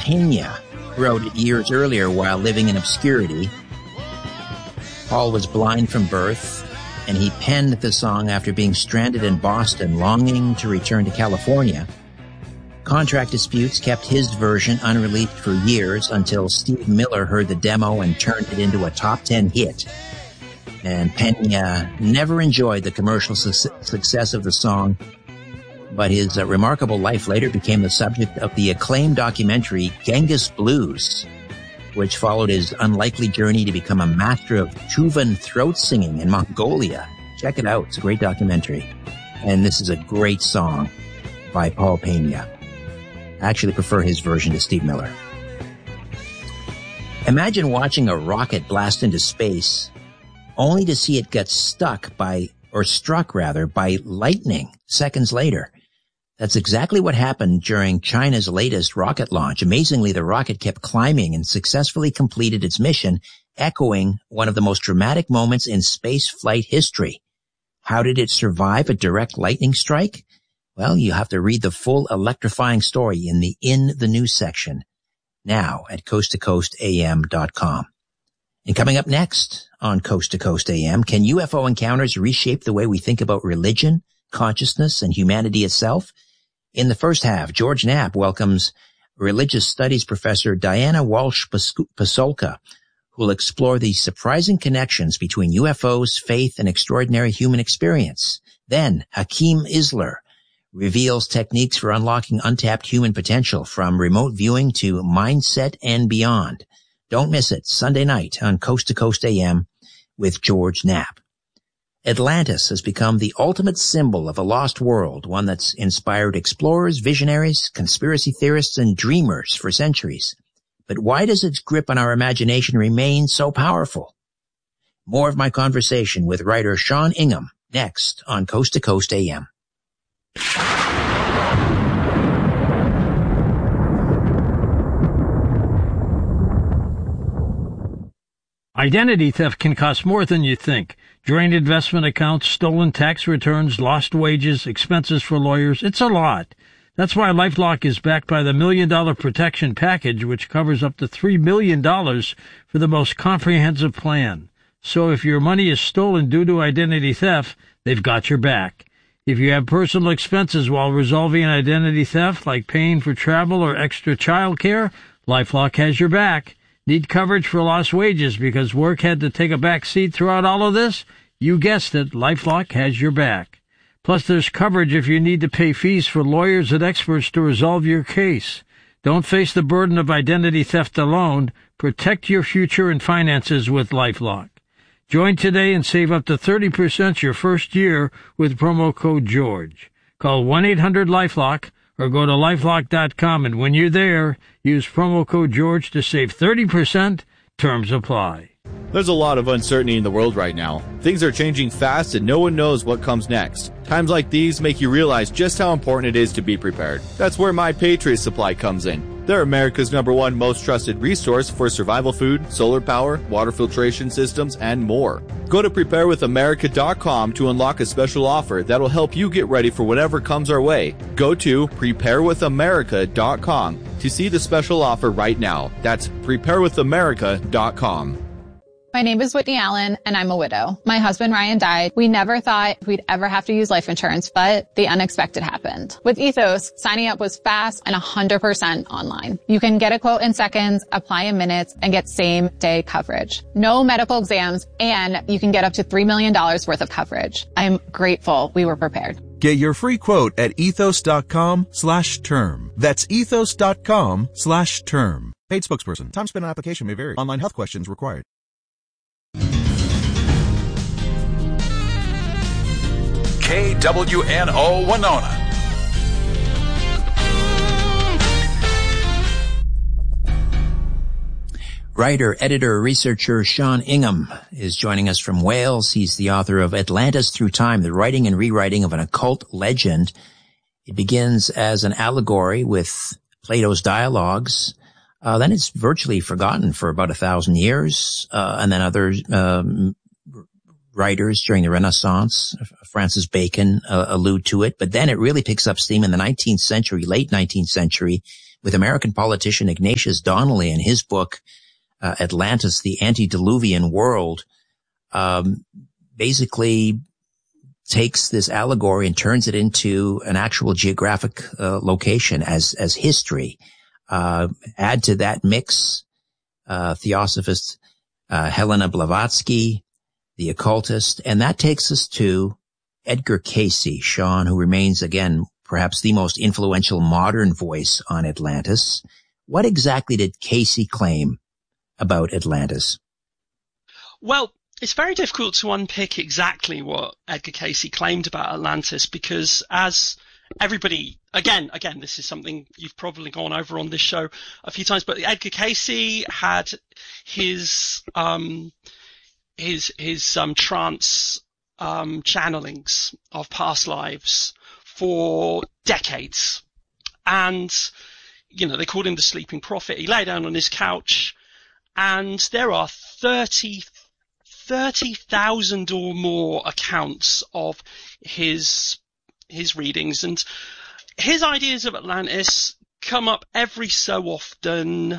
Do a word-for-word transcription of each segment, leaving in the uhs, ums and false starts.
Pena wrote it years earlier while living in obscurity. Paul was blind from birth, and he penned the song after being stranded in Boston, longing to return to California. Contract disputes kept his version unreleased for years until Steve Miller heard the demo and turned it into a top ten hit. And Pena never enjoyed the commercial su- success of the song, but his uh, remarkable life later became the subject of the acclaimed documentary Genghis Blues, which followed his unlikely journey to become a master of Tuvan throat singing in Mongolia. Check it out. It's a great documentary. And this is a great song by Paul Pena. I actually prefer his version to Steve Miller. Imagine watching a rocket blast into space only to see it get stuck by, or struck rather, by lightning seconds later. That's exactly what happened during China's latest rocket launch. Amazingly, the rocket kept climbing and successfully completed its mission, echoing one of the most dramatic moments in space flight history. How did it survive a direct lightning strike? Well, you have to read the full electrifying story in the In the News section now at coast to coast a m dot com. And coming up next on Coast to Coast A M, can U F O encounters reshape the way we think about religion, consciousness, and humanity itself? In the first half, George Knapp welcomes religious studies professor Diana Walsh-Pasolka, who will explore the surprising connections between U F Os, faith, and extraordinary human experience. Then, Hakeem Isler reveals techniques for unlocking untapped human potential from remote viewing to mindset and beyond. Don't miss it, Sunday night on Coast to Coast A M with George Knapp. Atlantis has become the ultimate symbol of a lost world, one that's inspired explorers, visionaries, conspiracy theorists, and dreamers for centuries. But why does its grip on our imagination remain so powerful? More of my conversation with writer Sean Ingham next on Coast to Coast A M. Identity theft can cost more than you think. Drained investment accounts, stolen tax returns, lost wages, expenses for lawyers. It's a lot. That's why LifeLock is backed by the Million Dollar Protection Package, which covers up to three million dollars for the most comprehensive plan. So if your money is stolen due to identity theft, they've got your back. If you have personal expenses while resolving an identity theft, like paying for travel or extra child care, LifeLock has your back. Need coverage for lost wages because work had to take a back seat throughout all of this? You guessed it, LifeLock has your back. Plus, there's coverage if you need to pay fees for lawyers and experts to resolve your case. Don't face the burden of identity theft alone. Protect your future and finances with LifeLock. Join today and save up to thirty percent your first year with promo code George. Call one eight hundred LifeLock or go to lifelock dot com, and when you're there, use promo code George to save thirty percent. Terms apply. There's a lot of uncertainty in the world right now. Things are changing fast and no one knows what comes next. Times like these make you realize just how important it is to be prepared. That's where My Patriot Supply comes in. They're America's number one most trusted resource for survival food, solar power, water filtration systems, and more. Go to prepare with america dot com to unlock a special offer that'll help you get ready for whatever comes our way. Go to prepare with america dot com to see the special offer right now. That's prepare with america dot com. My name is Whitney Allen, and I'm a widow. My husband, Ryan, died. We never thought we'd ever have to use life insurance, but the unexpected happened. With Ethos, signing up was fast and one hundred percent online. You can get a quote in seconds, apply in minutes, and get same-day coverage. No medical exams, and you can get up to three million dollars worth of coverage. I'm grateful we were prepared. Get your free quote at ethos dot com slash term. That's ethos dot com slash term. Paid spokesperson. Time spent on application may vary. Online health questions required. K W N O Winona. Writer, editor, researcher Sean Ingham is joining us from Wales. He's the author of Atlantis Through Time, the writing and rewriting of an occult legend. It begins as an allegory with Plato's dialogues. Uh, then it's virtually forgotten for about a thousand years. Uh, and then other um, writers during the Renaissance, Francis Bacon, uh, allude to it. But then it really picks up steam in the nineteenth century, late nineteenth century, with American politician Ignatius Donnelly in his book, uh, Atlantis, the Antediluvian World, um, basically takes this allegory and turns it into an actual geographic uh, location as as history. Uh, add to that mix uh, Theosophist uh, Helena Blavatsky, the occultist, and that takes us to Edgar Cayce, Sean, who remains, again, perhaps the most influential modern voice on Atlantis. What exactly did Cayce claim about Atlantis? Well, it's very difficult to unpick exactly what Edgar Cayce claimed about Atlantis because as everybody, again, again, this is something you've probably gone over on this show a few times, but Edgar Cayce had his, um, his, his, um, trance, um, channelings of past lives for decades. And, you know, they called him the sleeping prophet. He lay down on his couch and there are thirty thirty thousand or more accounts of his his readings, and his ideas of Atlantis come up every so often,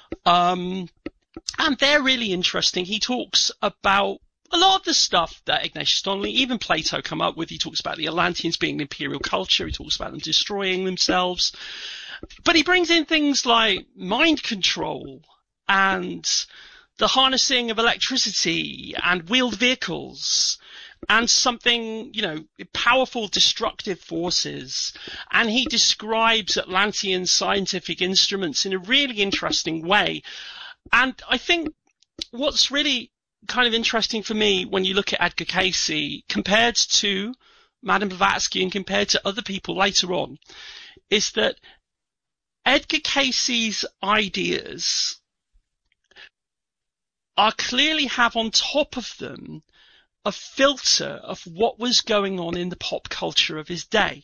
um, and they're really interesting. He talks about a lot of the stuff that Ignatius Donnelly, even Plato, come up with. He talks about the Atlanteans being an imperial culture. He talks about them destroying themselves, but he brings in things like mind control and the harnessing of electricity and wheeled vehicles and something, you know, powerful destructive forces. And he describes Atlantean scientific instruments in a really interesting way. And I think what's really kind of interesting for me when you look at Edgar Cayce compared to Madame Blavatsky and compared to other people later on is that Edgar Cayce's ideas are clearly have on top of them a filter of what was going on in the pop culture of his day.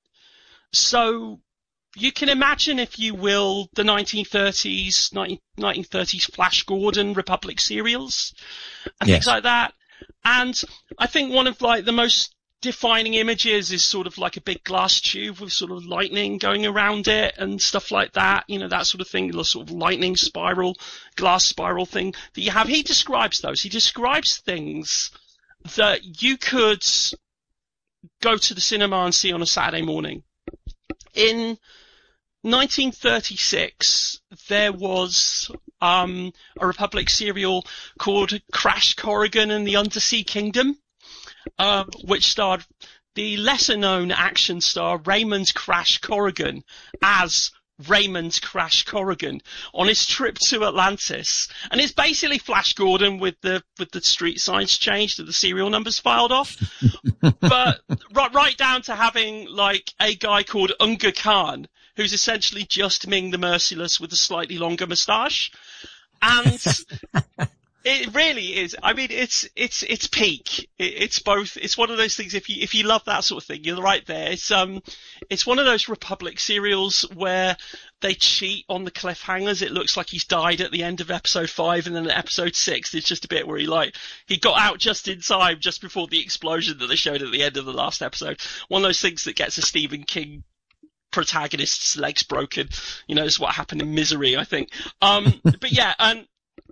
So you can imagine, if you will, the nineteen thirties, nineteen thirties Flash Gordon Republic serials and yes. things like that. And I think one of like the most defining images is sort of like a big glass tube with sort of lightning going around it and stuff like that, you know, that sort of thing, the sort of lightning spiral, glass spiral thing that you have. He describes those. He describes things that you could go to the cinema and see on a Saturday morning. In nineteen thirty-six, there was um, a Republic serial called Crash Corrigan and the Undersea Kingdom, Uh, which starred the lesser-known action star Raymond Crash Corrigan as Raymond Crash Corrigan on his trip to Atlantis. And it's basically Flash Gordon with the with the street signs changed and the serial numbers filed off. But right, right down to having like a guy called Unga Khan, who's essentially just Ming the Merciless with a slightly longer moustache. And it really is. I mean, it's, it's, it's peak. It, it's both, it's one of those things, if you, if you love that sort of thing, you're right there. It's, um, it's one of those Republic serials where they cheat on the cliffhangers. It looks like he's died at the end of episode five, and then at episode six, there's just a bit where he like, he got out just in time, just before the explosion that they showed at the end of the last episode. One of those things that gets a Stephen King protagonist's legs broken. You know, it's what happened in Misery, I think. Um, but yeah, and,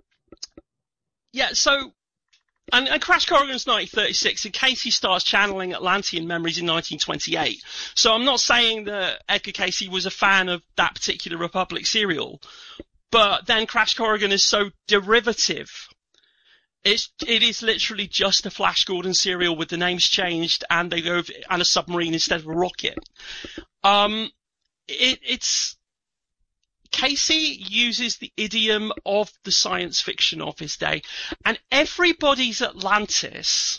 Yeah, so, and, and Crash Corrigan's nineteen thirty-six, and Cayce starts channeling Atlantean memories in nineteen twenty-eight. So I'm not saying that Edgar Cayce was a fan of that particular Republic serial, but then Crash Corrigan is so derivative. It's, it is literally just a Flash Gordon serial with the names changed and they go, and a submarine instead of a rocket. Um, it, it's, Cayce uses the idiom of the science fiction of his day, and everybody's Atlantis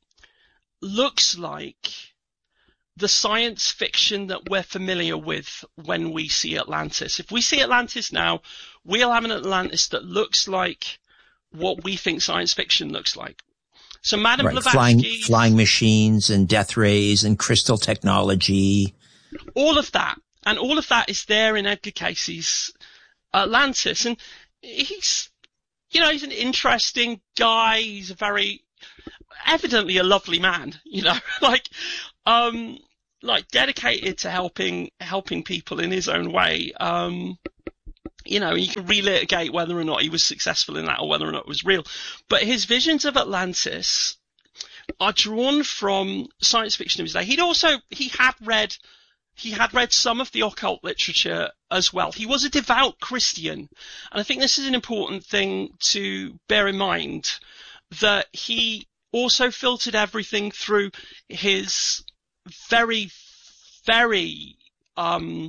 looks like the science fiction that we're familiar with when we see Atlantis. If we see Atlantis now, we'll have an Atlantis that looks like what we think science fiction looks like. So Madame right. Blavatsky... Flying, flying machines and death rays and crystal technology. All of that. And all of that is there in Edgar Cayce's Atlantis. And he's, you know, he's an interesting guy. He's a very, evidently a lovely man, you know, like, um, like dedicated to helping helping people in his own way. Um, you know, you can relitigate whether or not he was successful in that or whether or not it was real. But his visions of Atlantis are drawn from science fiction of his day. He'd also, he had read, he had read some of the occult literature as well. He was a devout Christian. And I think this is an important thing to bear in mind, that he also filtered everything through his very, very, um,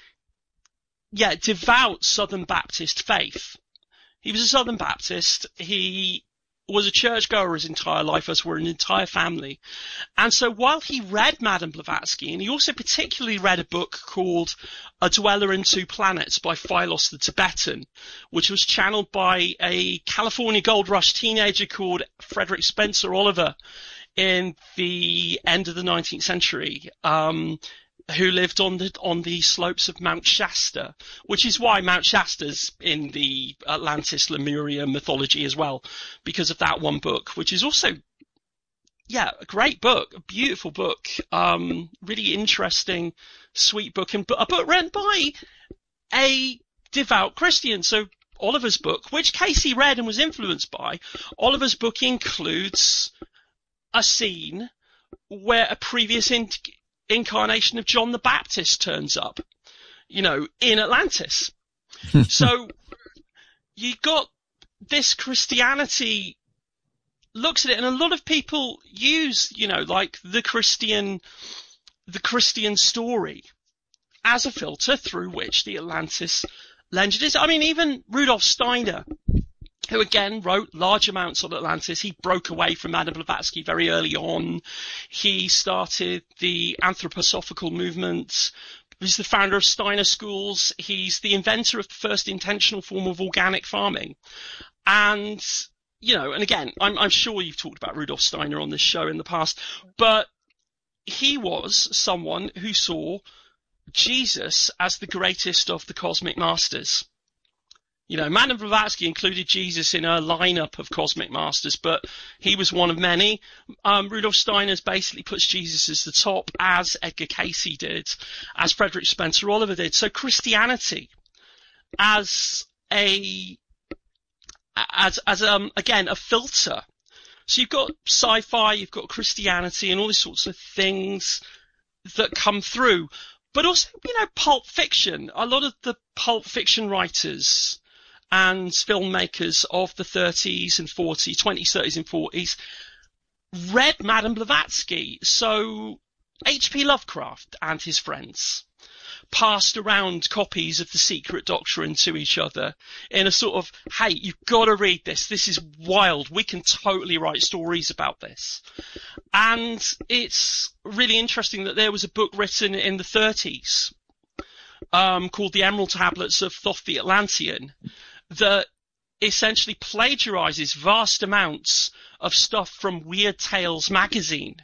yeah, devout Southern Baptist faith. He was a Southern Baptist. He was a churchgoer his entire life, as were an entire family. And so while he read Madame Blavatsky, and he also particularly read a book called A Dweller in Two Planets by Philos the Tibetan, which was channeled by a California Gold Rush teenager called Frederick Spencer Oliver in the end of the nineteenth century, um, who lived on the on the slopes of Mount Shasta, which is why Mount Shasta's in the Atlantis Lemuria mythology as well, because of that one book, which is also, yeah, a great book, a beautiful book, um, really interesting, sweet book, and a book written by a devout Christian. So Oliver's book, which Casey read and was influenced by, Oliver's book includes a scene where a previous in- incarnation of John the Baptist turns up, you know, in Atlantis. So you got this Christianity looks at it, and a lot of people use, you know, like the Christian, the Christian story as a filter through which the Atlantis legend is. I mean, even Rudolf Steiner, who again wrote large amounts on Atlantis. He broke away from Madame Blavatsky very early on. He started the anthroposophical movement. He's the founder of Steiner schools. He's the inventor of the first intentional form of organic farming. And, you know, and again, I'm, I'm sure you've talked about Rudolf Steiner on this show in the past, but he was someone who saw Jesus as the greatest of the cosmic masters. You know, Madame Blavatsky included Jesus in her lineup of cosmic masters, but he was one of many. Um, Rudolf Steiner basically puts Jesus as the top, as Edgar Casey did, as Frederick Spencer Oliver did. So Christianity as a, as, as, um, again, a filter. So you've got sci-fi, you've got Christianity and all these sorts of things that come through. But also, you know, pulp fiction. A lot of the pulp fiction writers and filmmakers of the thirties and forties, twenties, thirties and forties read Madame Blavatsky. So H P Lovecraft and his friends passed around copies of The Secret Doctrine to each other in a sort of, hey, you've got to read this. This is wild. We can totally write stories about this. And it's really interesting that there was a book written in the thirties um, called The Emerald Tablets of Thoth the Atlantean that essentially plagiarizes vast amounts of stuff from Weird Tales magazine.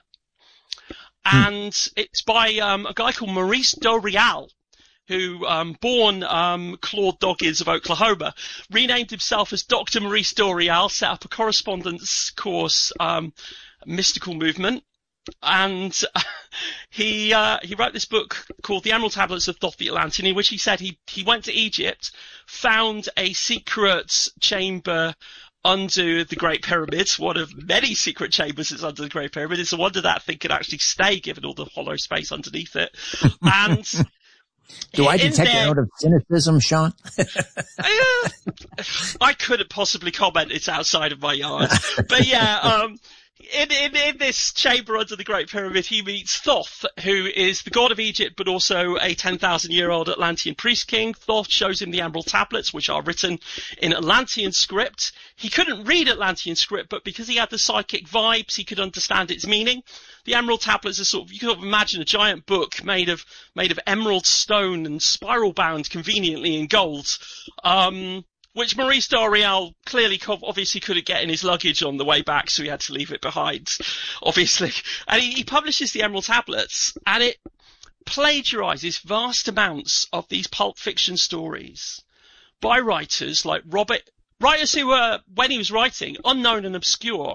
And it's by um, a guy called Maurice Doreal, who, um, born um, Claude Doggins of Oklahoma, renamed himself as Doctor Maurice Doreal, set up a correspondence course, um, mystical movement, and he uh, he wrote this book called The Emerald Tablets of Thoth the Atlantean, in which he said he, he went to Egypt, found a secret chamber under the Great Pyramid, one of many secret chambers that's under the Great Pyramid. It's a wonder that thing could actually stay, given all the hollow space underneath it. And do I detect a note of cynicism, Sean? uh, I couldn't possibly comment. It's outside of my yard. But yeah, um, in, in, in this chamber under the Great Pyramid, he meets Thoth, who is the god of Egypt, but also a ten thousand year old Atlantean priest king. Thoth shows him the Emerald Tablets, which are written in Atlantean script. He couldn't read Atlantean script, but because he had the psychic vibes, he could understand its meaning. The Emerald Tablets are sort of, you can sort of imagine a giant book made of, made of emerald stone and spiral bound conveniently in gold. Um, which Maurice Doreal clearly, obviously couldn't get in his luggage on the way back, so he had to leave it behind, obviously. And he, he publishes the Emerald Tablets, and it plagiarizes vast amounts of these pulp fiction stories by writers like Robert, writers who were, when he was writing, unknown and obscure,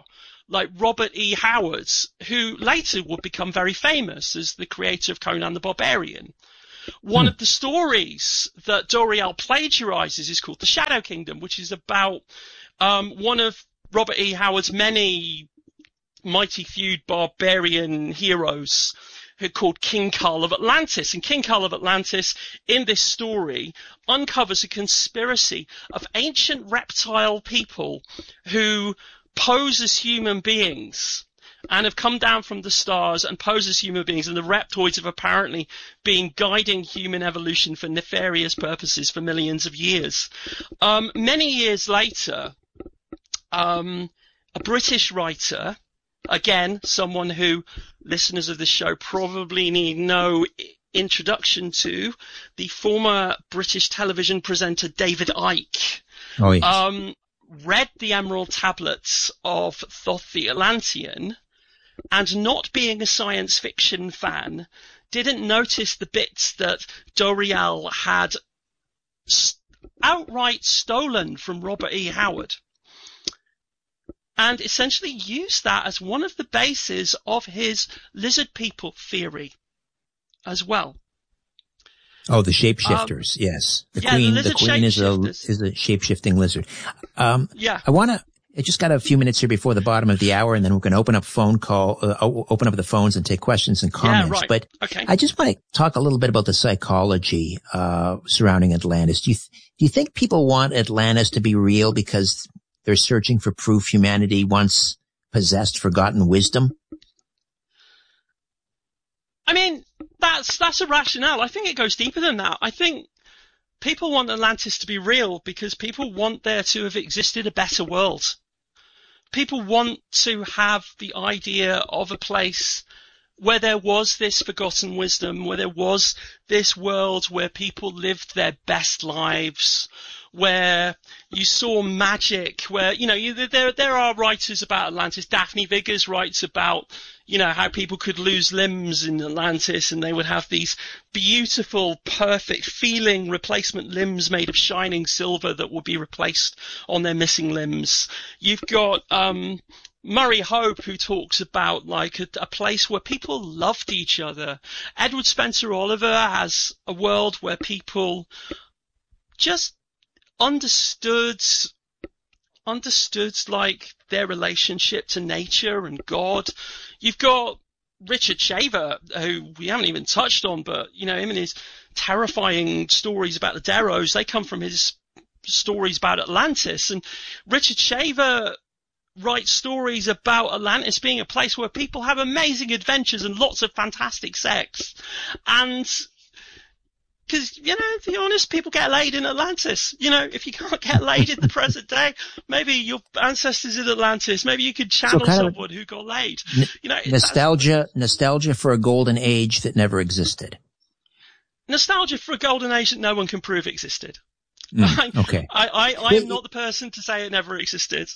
like Robert E. Howard, who later would become very famous as the creator of Conan the Barbarian. One hmm. of the stories that D'Oriel plagiarizes is called The Shadow Kingdom, which is about um, one of Robert E. Howard's many mighty feud barbarian heroes who called King Karl of Atlantis. And King Karl of Atlantis, in this story, uncovers a conspiracy of ancient reptile people who pose as human beings and have come down from the stars and pose as human beings, and the reptoids have apparently been guiding human evolution for nefarious purposes for millions of years. Um, many years later, um, a British writer, again, someone who listeners of this show probably need no introduction to, the former British television presenter David Icke, oh, yes. um, read the Emerald Tablets of Thoth the Atlantean, and not being a science fiction fan, didn't notice the bits that D'Oriel had st- outright stolen from Robert E. Howard, and essentially used that as one of the bases of his lizard people theory as well. Oh, the shapeshifters, um, yes. The yeah, queen, the, the queen is a is a shapeshifting lizard. Um, yeah. I want to. I just got a few minutes here before the bottom of the hour, and then we're going to open up phone call, uh, open up the phones and take questions and comments. Yeah, right. But okay. I just want to talk a little bit about the psychology uh surrounding Atlantis. Do you th- do you think people want Atlantis to be real because they're searching for proof humanity once possessed forgotten wisdom? I mean, that's that's a rationale. I think it goes deeper than that. I think people want Atlantis to be real because people want there to have existed a better world. People want to have the idea of a place where there was this forgotten wisdom, where there was this world where people lived their best lives, where you saw magic, where, you know, you, there there are writers about Atlantis. Daphne Viggers writes about, you know, how people could lose limbs in Atlantis and they would have these beautiful, perfect feeling replacement limbs made of shining silver that would be replaced on their missing limbs. You've got um Murray Hope, who talks about like a, a place where people loved each other. Edward Spencer Oliver has a world where people just understood, understood like their relationship to nature and God. You've got Richard Shaver, who we haven't even touched on, but you know, him and his terrifying stories about the Deros, they come from his stories about Atlantis. And Richard Shaver writes stories about Atlantis being a place where people have amazing adventures and lots of fantastic sex. And because, you know, to be honest, people get laid in Atlantis. You know, if you can't get laid in the present day, maybe your ancestors in Atlantis, maybe you could channel so someone who got laid. N- you know, nostalgia, nostalgia for a golden age that never existed. Nostalgia for a golden age that no one can prove existed. Mm, okay. I, I, I am not the person to say it never existed.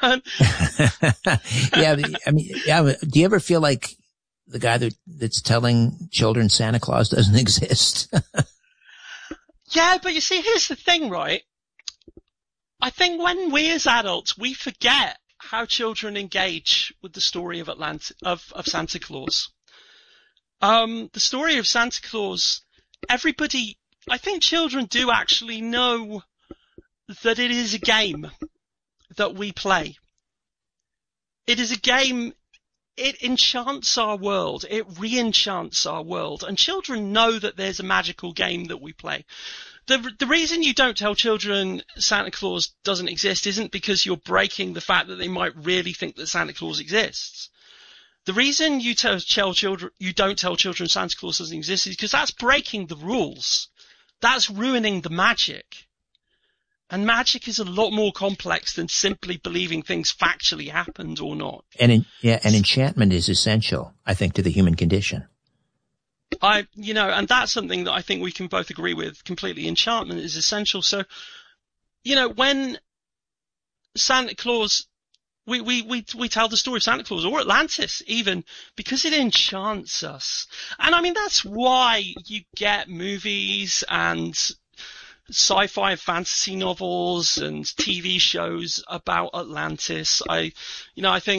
yeah, I mean, yeah. Do you ever feel like the guy that that's telling children Santa Claus doesn't exist? Yeah, but you see, here's the thing, right? I think when we as adults, we forget how children engage with the story of Atlant- of, of Santa Claus. Um, the story of Santa Claus, everybody, I think children do actually know that it is a game that we play. It is a game, it enchants our world, it re-enchants our world, and children know that there's a magical game that we play. The, the reason you don't tell children Santa Claus doesn't exist isn't because you're breaking the fact that they might really think that Santa Claus exists. The reason you tell, tell children, you don't tell children Santa Claus doesn't exist is because that's breaking the rules. That's ruining the magic. And magic is a lot more complex than simply believing things factually happened or not. And in, yeah, and enchantment is essential, I think, to the human condition. I, you know, and that's something that I think we can both agree with completely. Enchantment is essential. So, you know, when Santa Claus, we, we, we, we tell the story of Santa Claus or Atlantis even because it enchants us. And I mean, that's why you get movies and sci-fi and fantasy novels and T V shows about Atlantis. I, you know, I think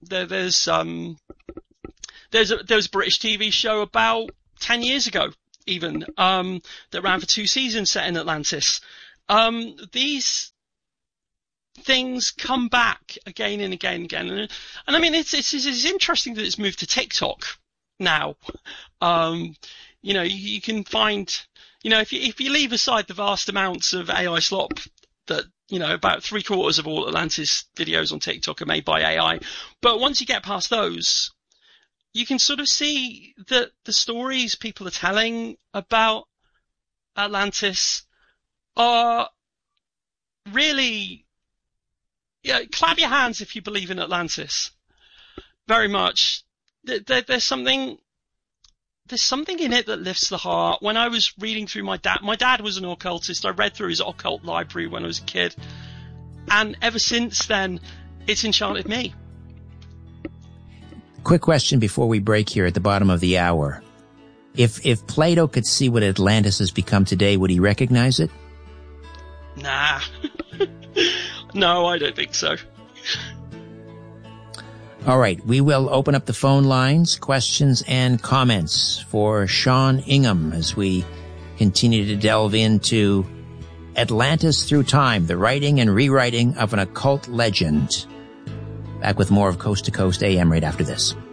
there, there's um, there's a, there was a British T V show about ten years ago, even um, that ran for two seasons set in Atlantis. Um, these things come back again and again and again, and, and I mean it's, it's it's interesting that it's moved to TikTok now. Um, you know, you, you can find, you know, if you if you leave aside the vast amounts of A I slop that, you know, about three quarters of all Atlantis videos on TikTok are made by A I, but once you get past those, you can sort of see that the stories people are telling about Atlantis are really, yeah, clap your hands if you believe in Atlantis. Very much. There, there, there's something, there's something in it that lifts the heart. When I was reading through my dad, my dad was an occultist. I read through his occult library when I was a kid. And ever since then, it's enchanted me. Quick question before we break here at the bottom of the hour. If, if Plato could see what Atlantis has become today, would he recognize it? Nah. No, I don't think so. All right. We will open up the phone lines, questions and comments for Sean Ingham as we continue to delve into Atlantis Through Time, the writing and rewriting of an occult legend. Back with more of Coast to Coast A M right after this.